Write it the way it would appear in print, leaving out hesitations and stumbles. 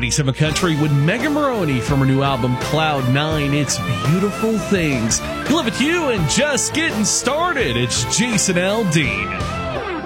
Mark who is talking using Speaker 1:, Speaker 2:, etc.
Speaker 1: 97 Country with Megan Maroney from her new album Cloud 9. It's Beautiful Things. You live with you and just getting started. It's Jason Aldean.